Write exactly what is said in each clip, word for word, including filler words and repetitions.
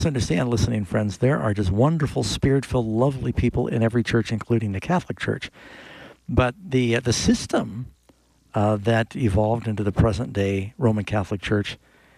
Understand, listening friends, there are just wonderful, spirit-filled, lovely people in every church, including the Catholic Church. But the uh, the system uh, that evolved into the present-day Roman Catholic Church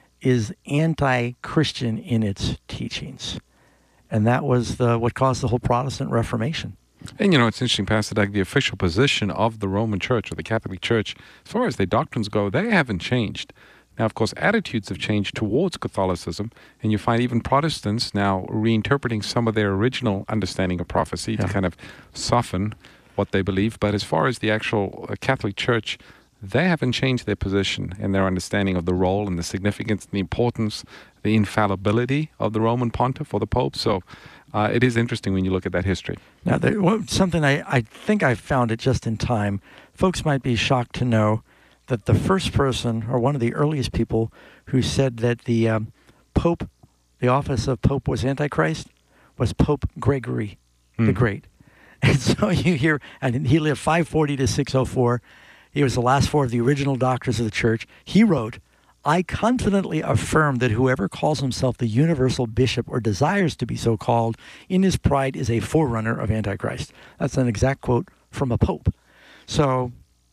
is anti-Christian in its teachings. And that was the, what caused the whole Protestant Reformation. And, you know, it's interesting, Pastor Doug, the official position of the Roman Church or the Catholic Church, as far as their doctrines go, they haven't changed. Now, of course, attitudes have changed towards Catholicism, and you find even Protestants now reinterpreting some of their original understanding of prophecy Yeah. to kind of soften what they believe. But as far as the actual uh, Catholic Church, they haven't changed their position and their understanding of the role and the significance and the importance, the infallibility of the Roman Pontiff or the Pope. So uh, it is interesting when you look at that history. Now, there, well, something I, I think I found it just in time. Folks might be shocked to know that the first person, or one of the earliest people, who said that the um, Pope, the office of Pope was Antichrist, was Pope Gregory mm. the Great. And so you hear, and he lived five forty to six oh four. He was the last four of the original doctors of the church. He wrote, "I confidently affirm that whoever calls himself the universal bishop or desires to be so called in his pride is a forerunner of Antichrist." That's an exact quote from a pope. So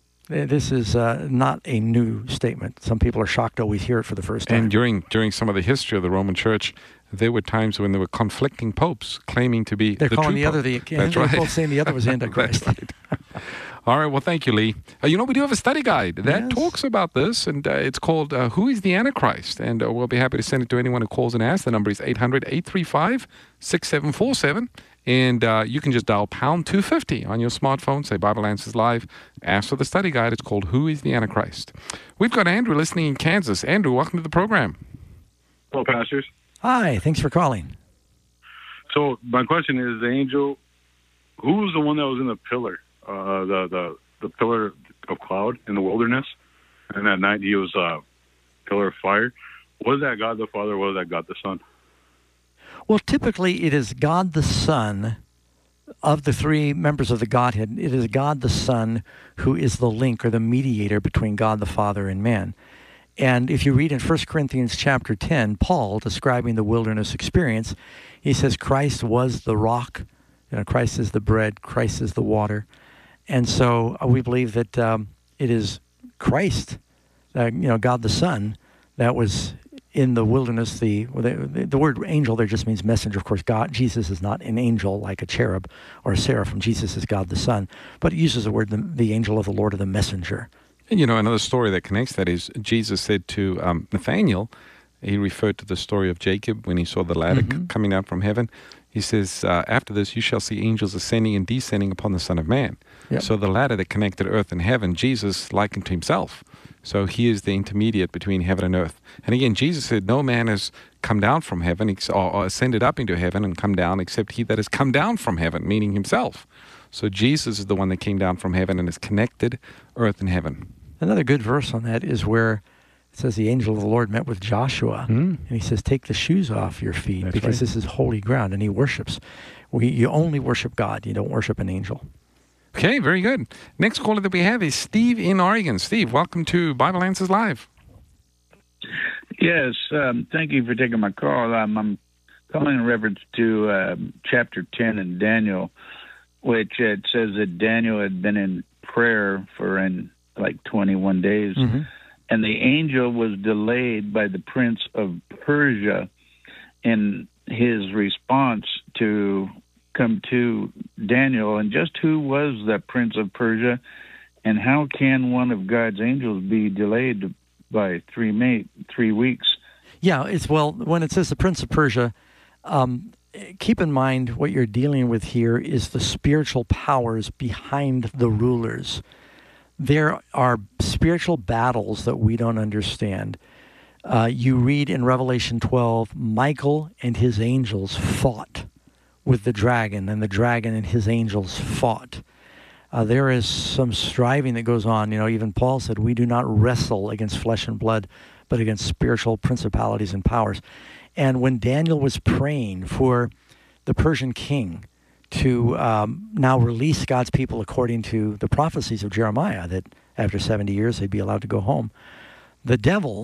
this is uh, not a new statement. Some people are shocked to always hear it for the first time. And during during some of the history of the Roman Church, there were times when there were conflicting popes claiming to be They're the calling true the other pope. the. That's They're right. both saying the other was Antichrist. That's right. All right. Well, thank you, Lee. Uh, you know, we do have a study guide that Yes. talks about this, and uh, it's called uh, Who is the Antichrist? And uh, we'll be happy to send it to anyone who calls and asks. The number is eight hundred, eight three five, six seven four seven. And uh, you can just dial pound two fifty on your smartphone, say Bible Answers Live, ask for the study guide. It's called Who is the Antichrist? We've got Andrew listening in Kansas. Andrew, welcome to the program. Hello, pastors. Hi, thanks for calling. So my question is, the angel, who was the one that was in the pillar, uh, the, the the pillar of cloud in the wilderness? And that night he was a uh, pillar of fire. Was that God the Father or was that God the Son? Well, typically it is God the Son. Of the three members of the Godhead, it is God the Son who is the link or the mediator between God the Father and man. And if you read in First Corinthians chapter ten, Paul, describing the wilderness experience, he says Christ was the rock, you know, Christ is the bread, Christ is the water. And so uh, we believe that um, it is Christ, uh, you know, God the Son, that was in the wilderness. The, the the word angel there just means messenger. Of course, God, Jesus is not an angel like a cherub or a seraphim. Jesus is God the Son. But it uses the word the, the angel of the Lord or the messenger. And, you know, another story that connects that is Jesus said to um, Nathaniel, he referred to the story of Jacob when he saw the ladder Mm-hmm. c- coming down from heaven. He says, uh, after this, you shall see angels ascending and descending upon the Son of Man. Yep. So the ladder that connected earth and heaven, Jesus likened to himself. So he is the intermediate between heaven and earth. And again, Jesus said, no man has come down from heaven ex- or, or ascended up into heaven and come down except he that has come down from heaven, meaning himself. So Jesus is the one that came down from heaven and has connected earth and heaven. Another good verse on that is where it says the angel of the Lord met with Joshua, Mm. and he says, take the shoes off your feet That's because right. this is holy ground, and he worships. We, you only worship God. You don't worship an angel. Okay, very good. Next caller that we have is Steve in Oregon. Steve, welcome to Bible Answers Live. Yes, um, thank you for taking my call. Um, I'm calling in reference to um, chapter ten in Daniel, which it says that Daniel had been in prayer for in like twenty-one days, Mm-hmm. and the angel was delayed by the prince of Persia in his response to come to Daniel. And just who was that prince of Persia, and how can one of God's angels be delayed by three ma- three weeks? Yeah, it's well, when it says the Prince of Persia, um, keep in mind what you're dealing with here is the spiritual powers behind the rulers. There are spiritual battles that we don't understand. Uh, you read in Revelation twelve, Michael and his angels fought with the dragon, and the dragon and his angels fought. Uh, there is some striving that goes on. You know, even Paul said, we do not wrestle against flesh and blood, but against spiritual principalities and powers. And when Daniel was praying for the Persian king to um, now release God's people according to the prophecies of Jeremiah, that after seventy years they'd be allowed to go home, the devil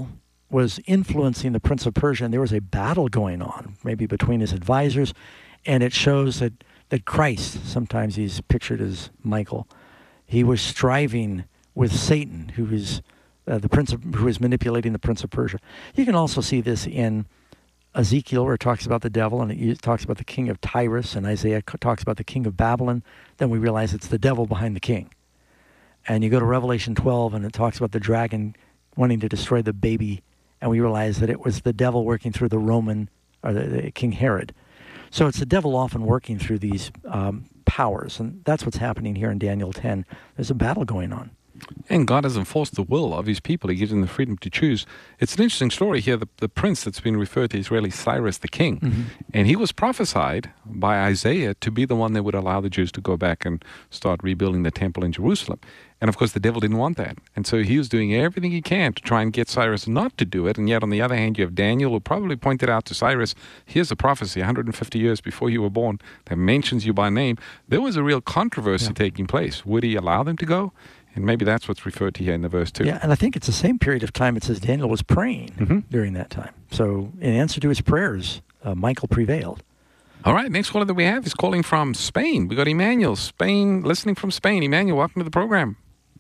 was influencing the Prince of Persia, and there was a battle going on, maybe between his advisors, and it shows that, that Christ, sometimes he's pictured as Michael, he was striving with Satan, who is uh, the prince of, who is manipulating the Prince of Persia. You can also see this in Ezekiel, where it talks about the devil, and it talks about the king of Tyrus, and Isaiah talks about the king of Babylon. Then we realize it's the devil behind the king. And you go to Revelation twelve, and it talks about the dragon wanting to destroy the baby, and we realize that it was the devil working through the Roman, or the, the King Herod. So it's the devil often working through these um, powers, and that's what's happening here in Daniel ten. There's a battle going on. And God has enforced the will of his people. He gives them the freedom to choose. It's an interesting story here. The, the prince that's been referred to is really Cyrus the king. Mm-hmm. And he was prophesied by Isaiah to be the one that would allow the Jews to go back and start rebuilding the temple in Jerusalem. And of course, the devil didn't want that. And so he was doing everything he can to try and get Cyrus not to do it. And yet, on the other hand, you have Daniel, who probably pointed out to Cyrus, here's a prophecy one hundred fifty years before you were born that mentions you by name. There was a real controversy yeah. taking place. Would he allow them to go? And maybe that's what's referred to here in the verse too. Yeah, and I think it's the same period of time it says Daniel was praying mm-hmm. during that time. So in answer to his prayers, uh, Michael prevailed. All right, next caller that we have is calling from Spain. We got Emmanuel, Spain, listening from Spain. Emmanuel, welcome to the program.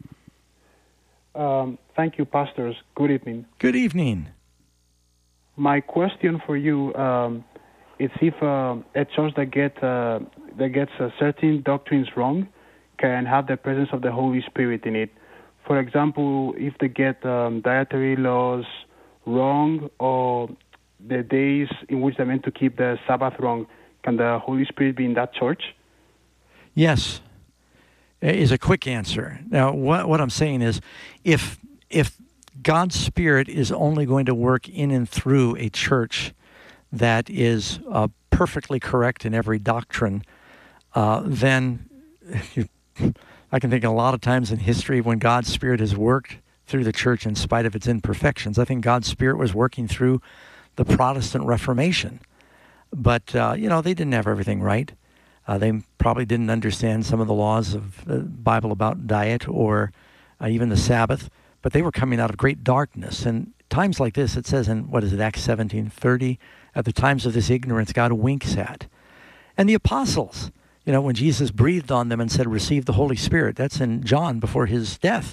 Um, thank you, pastors. Good evening. Good evening. My question for you um, is if uh, a church that, get, uh, that gets uh, certain doctrines wrong can have the presence of the Holy Spirit in it. For example, if they get um, dietary laws wrong or the days in which they're meant to keep the Sabbath wrong, can the Holy Spirit be in that church? Yes, is a quick answer. Now, what, what I'm saying is, if if God's Spirit is only going to work in and through a church that is uh, perfectly correct in every doctrine, uh, then you I can think a lot of times in history when God's Spirit has worked through the church in spite of its imperfections. I think God's Spirit was working through the Protestant Reformation. But, uh, you know, they didn't have everything right. Uh, they probably didn't understand some of the laws of the Bible about diet or uh, even the Sabbath. But they were coming out of great darkness. And times like this, it says in, what is it, Acts seventeen thirty, at the times of this ignorance, God winks at. And the apostles, you know, when Jesus breathed on them and said, receive the Holy Spirit, that's in John before his death.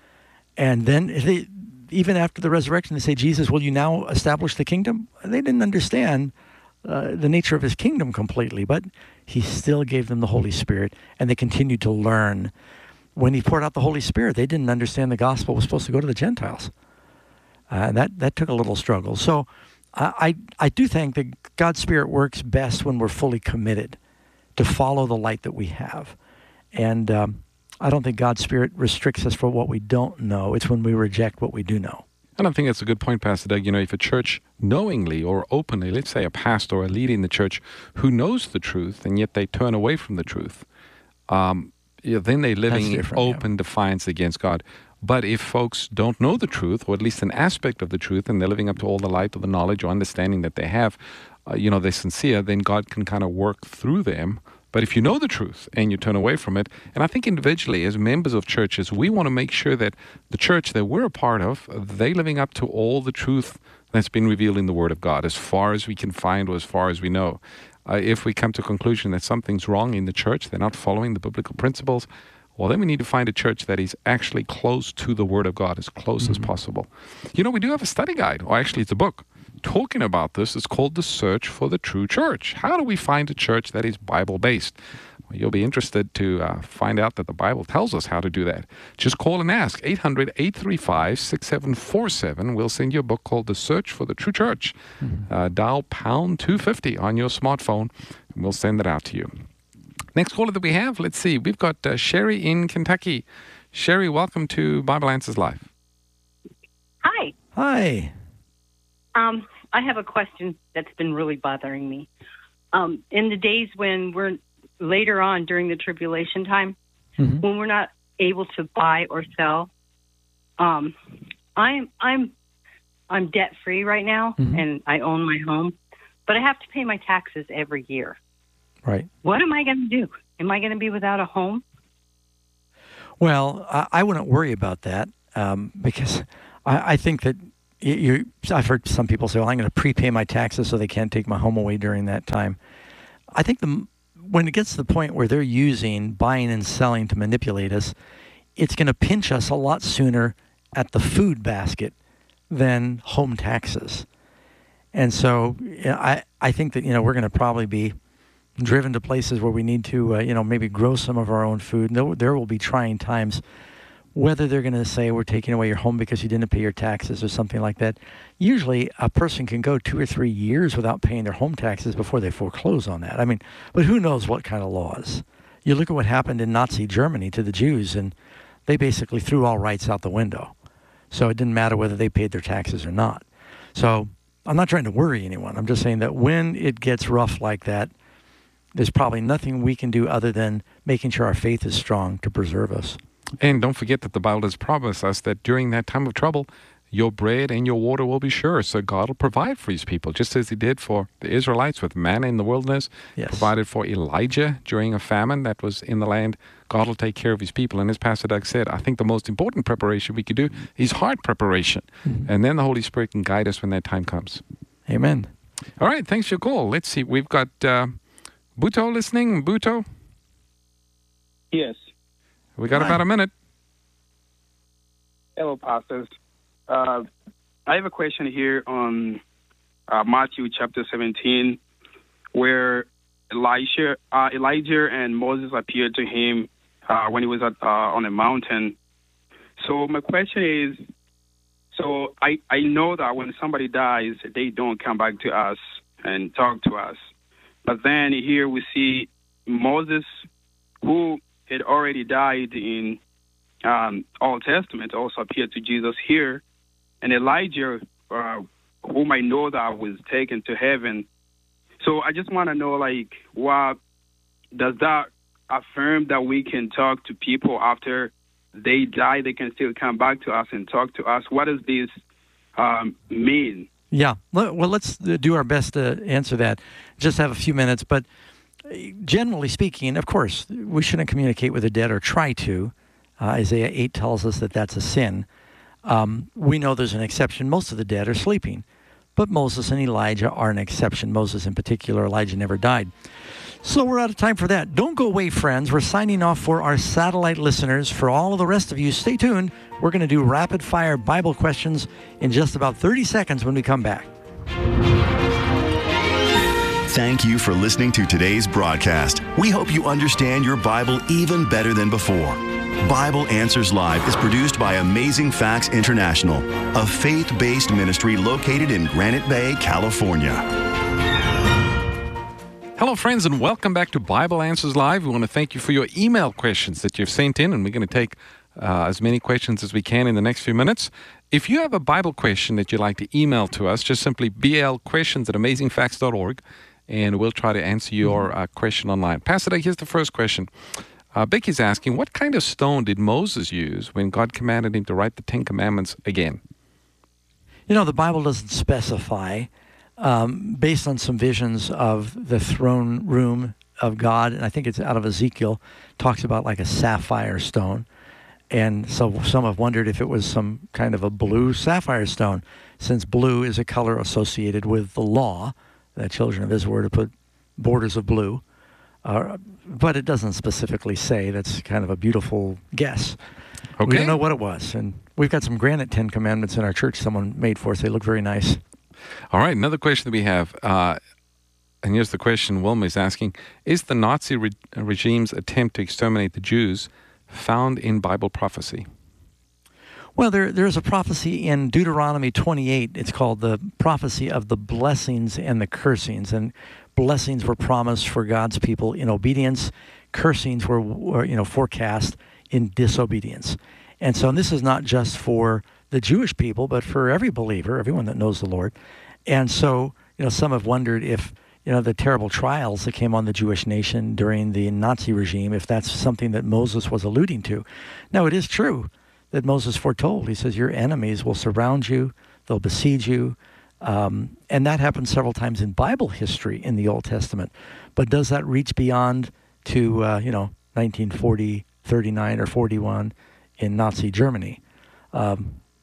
And then they, even after the resurrection, they say, Jesus, will you now establish the kingdom? They didn't understand uh, the nature of his kingdom completely, but he still gave them the Holy Spirit, and they continued to learn. When he poured out the Holy Spirit, they didn't understand the gospel was supposed to go to the Gentiles. Uh, that, that took a little struggle. So I, I, I do think that God's Spirit works best when we're fully committed to follow the light that we have. And um, I don't think God's Spirit restricts us for what we don't know. It's when we reject what we do know. And I think that's a good point, Pastor Doug. You know, if a church knowingly or openly, let's say a pastor or a leader in the church who knows the truth and yet they turn away from the truth, um, yeah, then they're living in open yeah. defiance against God. But if folks don't know the truth, or at least an aspect of the truth, and they're living up to all the light of the knowledge or understanding that they have, Uh, you know, they're sincere, then God can kind of work through them. But if you know the truth and you turn away from it, and I think individually as members of churches, we want to make sure that the church that we're a part of, they're living up to all the truth that's been revealed in the Word of God, as far as we can find or as far as we know. Uh, if we come to a conclusion that something's wrong in the church, they're not following the biblical principles, well, then we need to find a church that is actually close to the Word of God, as close mm-hmm. as possible. You know, we do have a study guide, or actually it's a book, talking about this. It's called The Search for the True Church. How do we find a church that is Bible-based? Well, you'll be interested to uh, find out that the Bible tells us how to do that. Just call and ask, eight hundred, eight three five, six seven four seven. We'll send you a book called The Search for the True Church. Mm-hmm. Uh, dial pound two fifty on your smartphone, and we'll send it out to you. Next caller that we have, let's see. We've got uh, Sherry in Kentucky. Sherry, welcome to Bible Answers Live. Hi. Hi. Um, I have a question that's been really bothering me. Um, in the days when we're later on during the tribulation time, mm-hmm. when we're not able to buy or sell, um, I'm I'm I'm debt free right now, mm-hmm. and I own my home, but I have to pay my taxes every year. Right. What am I going to do? Am I going to be without a home? Well, I, I wouldn't worry about that um, because I, I think that you, I've heard some people say, well, I'm going to prepay my taxes so they can't take my home away during that time. I think the when it gets to the point where they're using buying and selling to manipulate us, it's going to pinch us a lot sooner at the food basket than home taxes. And so I, I think that, you know, we're going to probably be driven to places where we need to, uh, you know, maybe grow some of our own food. There, there will be trying times, whether they're going to say we're taking away your home because you didn't pay your taxes or something like that. Usually a person can go two or three years without paying their home taxes before they foreclose on that. I mean, but who knows what kind of laws. You look at what happened in Nazi Germany to the Jews, and they basically threw all rights out the window. So it didn't matter whether they paid their taxes or not. So I'm not trying to worry anyone. I'm just saying that when it gets rough like that, there's probably nothing we can do other than making sure our faith is strong to preserve us. And don't forget that the Bible does promise us that during that time of trouble, your bread and your water will be sure. So God will provide for his people, just as he did for the Israelites with manna in the wilderness, yes. provided for Elijah during a famine that was in the land. God will take care of his people. And as Pastor Doug said, I think the most important preparation we could do is heart preparation. Mm-hmm. And then the Holy Spirit can guide us when that time comes. Amen. All right, thanks for your call. Let's see. We've got uh, Buto listening. Buto? Yes. We got Hi. about a minute. Hello, pastors. Uh, I have a question here on uh, Matthew chapter seventeen, where Elijah, uh, Elijah and Moses appeared to him uh, when he was at, uh, on a mountain. So my question is, so I, I know that when somebody dies, they don't come back to us and talk to us. But then here we see Moses, who had already died in um, Old Testament, also appeared to Jesus here. And Elijah, uh, whom I know that was taken to heaven. So I just want to know, like, what does that affirm that we can talk to people after they die? They can still come back to us and talk to us. What does this um, mean? Yeah. Well, let's do our best to answer that. Just have a few minutes. But generally speaking, of course, we shouldn't communicate with the dead or try to. Uh, Isaiah eight tells us that that's a sin. Um, we know there's an exception. Most of the dead are sleeping. But Moses and Elijah are an exception. Moses in particular, Elijah never died. So we're out of time for that. Don't go away, friends. We're signing off for our satellite listeners. For all of the rest of you, stay tuned. We're going to do rapid-fire Bible questions in just about thirty seconds when we come back. Thank you for listening to today's broadcast. We hope you understand your Bible even better than before. Bible Answers Live is produced by Amazing Facts International, a faith-based ministry located in Granite Bay, California. Hello, friends, and welcome back to Bible Answers Live. We want to thank you for your email questions that you've sent in, and we're going to take uh, as many questions as we can in the next few minutes. If you have a Bible question that you'd like to email to us, just simply b l questions at amazing facts dot org, and we'll try to answer your uh, question online. Pastor, here's the first question. Uh, Becky's asking, what kind of stone did Moses use when God commanded him to write the Ten Commandments again? You know, the Bible doesn't specify. Um, based on some visions of the throne room of God, and I think it's out of Ezekiel, talks about like a sapphire stone. And so some have wondered if it was some kind of a blue sapphire stone, since blue is a color associated with the law. The children of Israel were to put borders of blue. Uh, but it doesn't specifically say. That's kind of a beautiful guess. Okay. We don't know what it was. And we've got some granite Ten Commandments in our church someone made for us. They look very nice. All right, another question that we have, uh, and here's the question Wilma is asking, is the Nazi re- regime's attempt to exterminate the Jews found in Bible prophecy? Well, there there's a prophecy in Deuteronomy twenty-eight. It's called the prophecy of the blessings and the cursings. And blessings were promised for God's people in obedience. Cursings were, were you know, forecast in disobedience. And so and this is not just for the Jewish people, but for every believer, everyone that knows the Lord. And so, you know, some have wondered if, you know, the terrible trials that came on the Jewish nation during the Nazi regime, if that's something that Moses was alluding to. Now, it is true that Moses foretold. He says, your enemies will surround you, they'll besiege you. Um, and that happened several times in Bible history in the Old Testament. But does that reach beyond to, uh, you know, nineteen forty, thirty-nine, or forty-one in Nazi Germany? Um,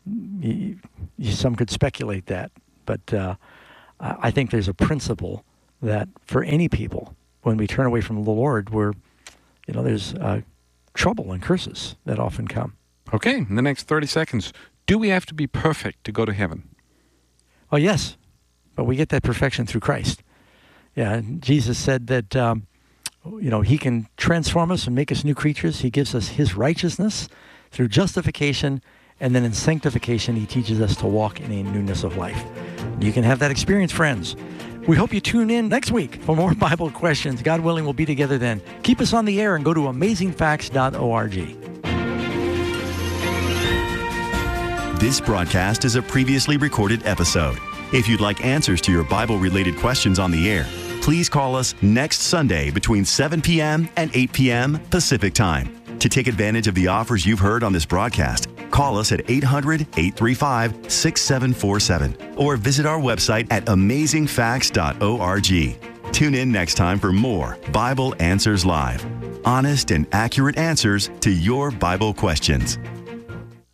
you, you, some could speculate that, but uh, I think there's a principle that for any people, when we turn away from the Lord, we're, you know, there's uh, trouble and curses that often come. Okay, in the next thirty seconds, do we have to be perfect to go to heaven? Oh, yes, but we get that perfection through Christ. Yeah, Jesus said that, um, you know, he can transform us and make us new creatures. He gives us his righteousness through justification, and then in sanctification, he teaches us to walk in a newness of life. You can have that experience, friends. We hope you tune in next week for more Bible questions. God willing, we'll be together then. Keep us on the air and go to amazing facts dot org. This broadcast is a previously recorded episode. If you'd like answers to your Bible-related questions on the air, please call us next Sunday between seven p.m. and eight p.m. Pacific Time. To take advantage of the offers you've heard on this broadcast, call us at eight hundred, eight three five, six seven four seven or visit our website at amazing facts dot org. Tune in next time for more Bible Answers Live. Honest and accurate answers to your Bible questions.